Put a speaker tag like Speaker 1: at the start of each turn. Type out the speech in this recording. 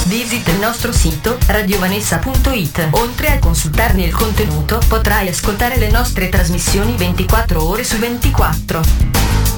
Speaker 1: Visita il nostro sito radiovanessa.it. Oltre a consultarne il contenuto, potrai ascoltare le nostre trasmissioni 24 ore su 24.